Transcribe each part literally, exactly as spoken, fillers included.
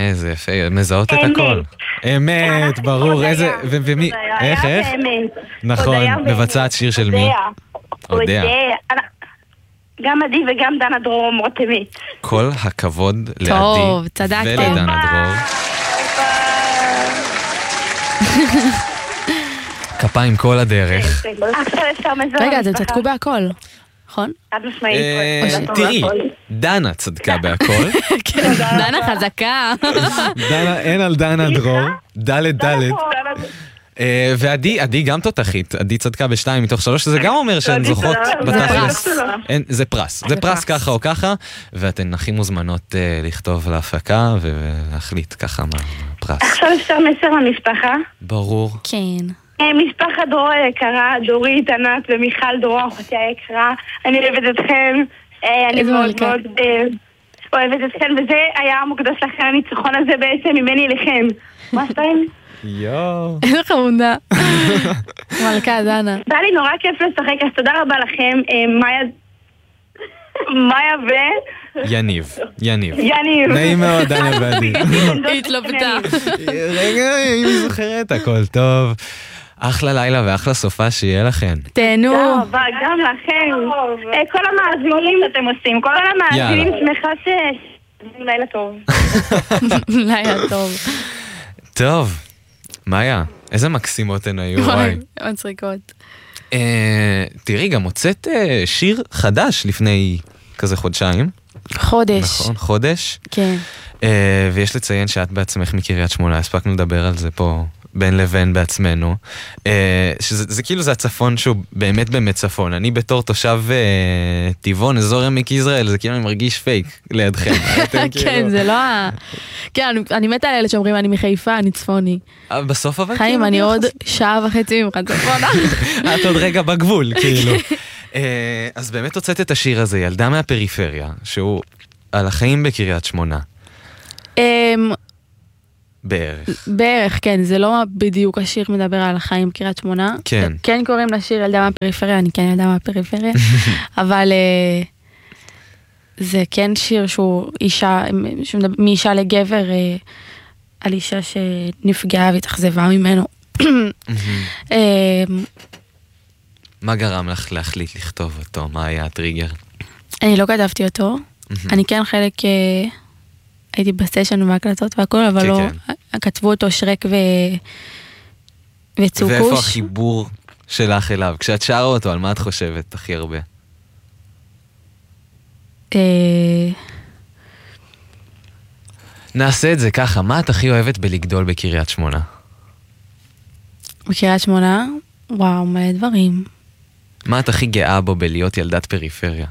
איזה יפה, מזהות את הכל. אמת, ברור, איזה, ומי, איך, איך? נכון, מבצעת שיר של מי? הודיה. גם עדי וגם דנה דרור אומרות אמת. כל הכבוד לעדי. טוב, צדקתם. ולדנה דרור. כפיים כל הדרך. רגע, אתם צדקו בהכל, נכון? עד משמעית. תראי, דנה צדקה בהכל. דנה חזקה. דנה, אין על דנה דרור. דלת דלת. ועדי, עדי גם תותחית. עדי צדקה בשתיים מתוך שלוש, שזה גם אומר שהן זוכות בתכלס. זה פרס. זה פרס ככה או ככה, ואתן הכי מוזמנות לכתוב להפקה ולהחליט ככה מה פרס. עכשיו אפשר מסר למשפחה? ברור. כן. משפחת דרור היקרה, דורית, ענת ומיכל דרור, אחותי היקרה, אני אוהבת אתכם, אני מאוד מאוד אוהבת אתכם, וזה היה מוקדש לכם, הניצחון הזה בעצם ממני אליכם. מה שתיים? יואו. איזה חמודה. מלכה, דנה. בא לי נורא כיף לשחק, אז תודה רבה לכם, מאיה... מאיה ו... יניב, יניב. יניב. נעים מאוד, דנה ועדי. היא התלבטה. רגע, היא זוכרת, הכל טוב. אחלה לילה ואחלה סופה שיהיה לכם. תהנו. גם לכם. כל המאזינים שאתם עושים, כל המאזינים שמחה ש... לילה טוב. לילה טוב. טוב, מאיה, איזה מקסימות הן היו, וואי. מצחיקות. תראי, גם הוצאת שיר חדש לפני כזה חודשיים. חודש. נכון, חודש. כן. ויש לציין שאת בעצמך מקריית שמונה, הספקנו לדבר על זה פה בין לבין בעצמנו. שזה כאילו זה הצפון שהוא באמת באמת צפון. אני בתור תושב טבעון, אזור עמק יזרעאל, זה כאילו אני מרגיש פייק לידכם. כן, זה לא ה... כן, אני מתה על אלה שאומרים, אני מחיפה, אני צפוני. בסוף אבל... חיים, אני עוד שעה וחצי ממך צפונה. את עוד רגע בגבול, כאילו. אז באמת הוצאת את השיר הזה, ילדה מהפריפריה, שהוא על החיים בקריית שמונה. בערך. בערך, כן, זה לא בדיוק השיר מדבר על החיים בקריית שמונה. כן. כן קוראים לשיר ילדה מהפריפריה, אני כן ילדה מהפריפריה, אבל זה כן שיר שהוא אישה, מאישה לגבר, על אישה שנפגעה והתאכזבה ממנו. מה גרם לך להחליט לכתוב אותו? מה היה הטריגר? אני לא כתבתי אותו. אני כן חלק... הייתי בסשן והקלטות והכל, אבל לא... כתבו אותו שרק וצוקוש. ואיפה החיבור שלך אליו? כשאת שרה אותו, על מה את חושבת הכי הרבה? נעשה את זה ככה, מה את הכי אוהבת בלגדול בקריית שמונה? בקריית שמונה? וואו, מלא דברים. מה את הכי גאה בו בלהיות ילדת פריפריה?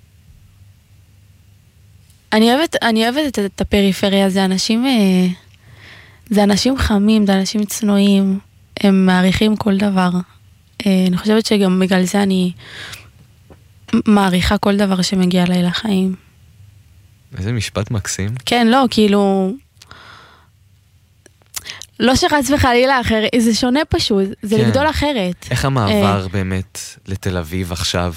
אני אוהבת, אני אוהבת את הפריפריה, זה אנשים, זה אנשים חמים, זה אנשים צנועים, הם מעריכים כל דבר. אני חושבת שגם בגלל זה אני מעריכה כל דבר שמגיע אליי לחיים. איזה משפט מקסים. כן, לא, כאילו... לא שחץ וחלילה אחר, זה שונה פשוט, זה כן. לגדול אחרת. איך המעבר באמת לתל אביב עכשיו?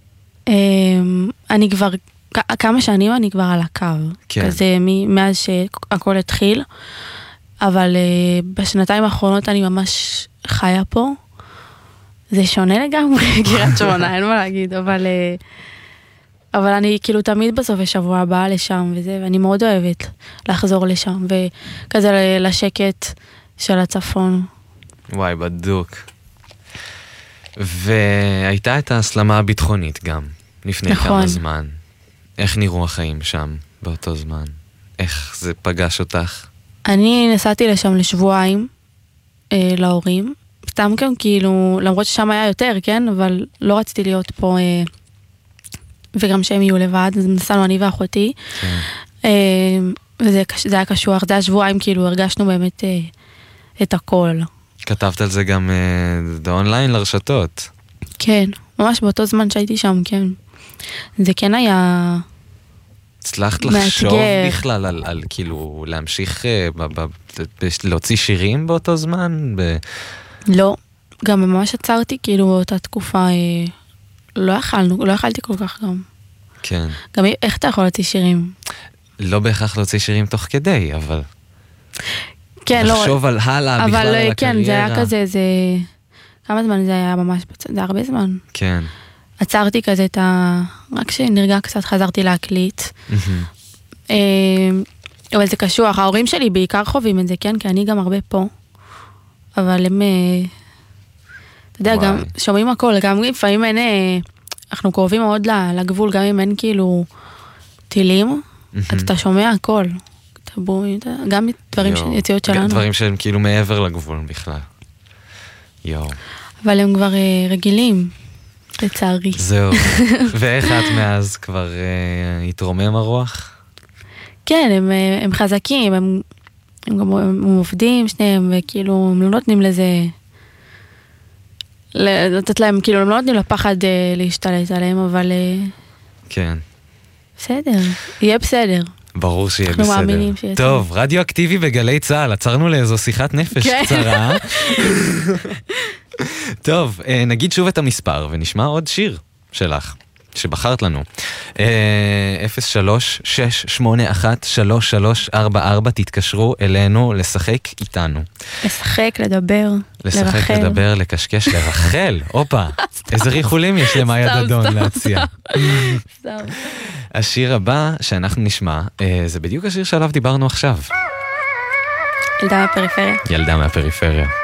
אני כבר... כמה שנים אני כבר על הקו, כן. כזה מאז שהכל התחיל, אבל uh, בשנתיים האחרונות אני ממש חיה פה, זה שונה לגמרי, קריית שמונה, אין מה להגיד, אבל, uh, אבל אני כאילו תמיד בסוף השבוע הבאה לשם וזה, ואני מאוד אוהבת לחזור לשם, וכזה לשקט של הצפון. וואי, בדוק. והייתה את ההסלמה הביטחונית גם, לפני נכון. כמה זמן. איך נראו החיים שם באותו זמן? איך זה פגש אותך? אני נסעתי לשם לשבועיים אה, להורים. סתם גם כאילו, למרות ששם היה יותר, כן? אבל לא רציתי להיות פה, אה, וגם שהם יהיו לבד, אז נסענו אני ואחותי. כן. אה, וזה זה היה קשוח, זה היה שבועיים, כאילו הרגשנו באמת אה, את הכל. כתבת על זה גם אה, אונליין לרשתות. כן, ממש באותו זמן שהייתי שם, כן. זה כן היה... הצלחת לחשוב בכלל על, על כאילו להמשיך ב, ב, ב, להוציא שירים באותו זמן? ב... לא, גם ממש עצרתי כאילו באותה תקופה, לא יכלנו, לא יכלתי כל כך גם. כן. גם איך אתה יכול להוציא שירים? לא בהכרח להוציא שירים תוך כדי, אבל כן, לא... לחשוב על הלאה, בכלל על הקריירה. אבל כן, זה היה כזה, זה... כמה זמן זה היה ממש, זה היה הרבה זמן. כן. עצרתי כזה את ה... רק שנרגע קצת חזרתי להקליט. אבל זה קשוח, ההורים שלי בעיקר חווים את זה, כן? כי אני גם הרבה פה. אבל הם... אתה יודע, גם שומעים הכל, גם לפעמים אין... אנחנו קרובים מאוד לגבול, גם אם אין כאילו טילים, אתה שומע הכל. גם דברים, יציאות שלנו. דברים שהם כאילו מעבר לגבול בכלל. יואו. אבל הם כבר רגילים, לצערי. זהו. ואיך את מאז כבר התרומם הרוח? כן, הם, הם חזקים, הם, הם גם הם עובדים שניהם, וכאילו הם לא נותנים לזה, לתת להם, כאילו הם לא נותנים לפחד להשתלט עליהם, אבל... כן. בסדר, יהיה בסדר. ברור שיהיה בסדר. טוב, רדיו אקטיבי בגלי צהל, עצרנו לאיזו שיחת נפש קצרה. טוב, נגיד שוב את המספר, ונשמע עוד שיר שלך. שבחרת לנו. אפס שלוש שש שמונה אחת שלוש שלוש ארבע ארבע, תתקשרו אלינו לשחק איתנו. לשחק, לדבר, לרחל. לשחק, לדבר, לקשקש, לרחל. אופה, איזה ריחולים יש למאיה דדון להציע. השיר הבא שאנחנו נשמע, זה בדיוק השיר שעליו דיברנו עכשיו. ילדה מהפריפריה. ילדה מהפריפריה.